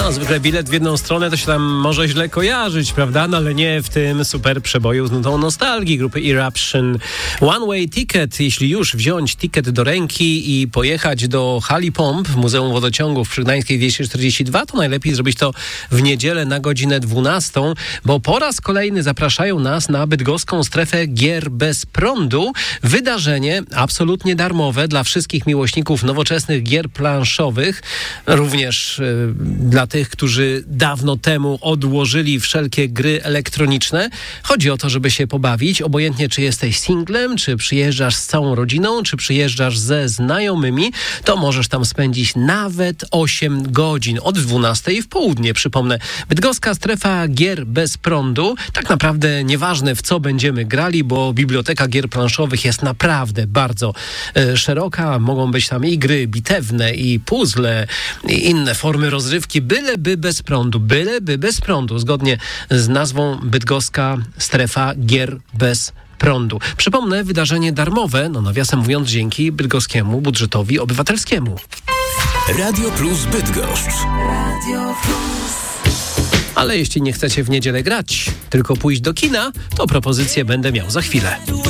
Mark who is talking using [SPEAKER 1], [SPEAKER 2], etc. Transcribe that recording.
[SPEAKER 1] No, zwykle bilet w jedną stronę to się tam może źle kojarzyć, prawda? No ale nie w tym super przeboju z nutą nostalgii grupy Eruption. One Way Ticket, jeśli już wziąć ticket do ręki i pojechać do hali pomp w Muzeum Wodociągów przy Gdańskiej 242, to najlepiej zrobić to w niedzielę na godzinę 12, bo po raz kolejny zapraszają nas na bydgoską strefę gier bez prądu. Wydarzenie absolutnie darmowe dla wszystkich miłośników nowoczesnych gier planszowych, również dla tych, którzy dawno temu odłożyli wszelkie gry elektroniczne. Chodzi o to, żeby się pobawić, obojętnie czy jesteś singlem, czy przyjeżdżasz z całą rodziną, czy przyjeżdżasz ze znajomymi, to możesz tam spędzić nawet 8 godzin, od 12 w południe, przypomnę. Bydgoska strefa gier bez prądu, tak naprawdę nieważne w co będziemy grali, bo biblioteka gier planszowych jest naprawdę bardzo szeroka, mogą być tam i gry bitewne, i puzzle, i inne formy rozrywki, byleby bez prądu, zgodnie z nazwą Bydgoska strefa gier bez prądu. Przypomnę, wydarzenie darmowe, nawiasem mówiąc, dzięki bydgoskiemu budżetowi obywatelskiemu.
[SPEAKER 2] Radio Plus Bydgoszcz. Radio Plus.
[SPEAKER 1] Ale jeśli nie chcecie w niedzielę grać, tylko pójść do kina, to propozycję będę miał za chwilę.